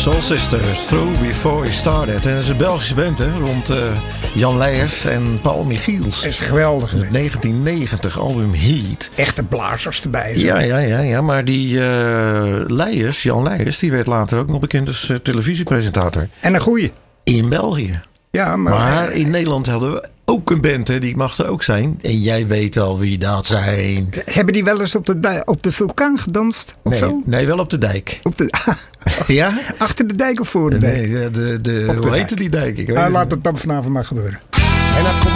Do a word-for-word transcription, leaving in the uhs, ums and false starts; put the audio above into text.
Soul Sister, Through Before You Started. En dat is een Belgische band, hè? Rond uh, Jan Leijers en Paul Michiels. Dat is geweldig. Het negentien negentig album Heat. Echte blazers erbij. Zo. Ja, ja, ja, ja. Maar die uh, Leijers, Jan Leijers, die werd later ook nog bekend als uh, televisiepresentator. En een goeie. In België. Ja, maar... maar in Nederland hadden we ook een band, hè, die mag er ook zijn. En jij weet wel wie dat zijn. Hebben die wel eens op de, op de vulkaan gedanst? Of nee, zo? nee, wel op de dijk. Op de, ja? Achter de dijk of voor de dijk? Nee, de, de, de, hoe heette die dijk? Ik weet ah, het laat het dan vanavond maar gebeuren. En dan komt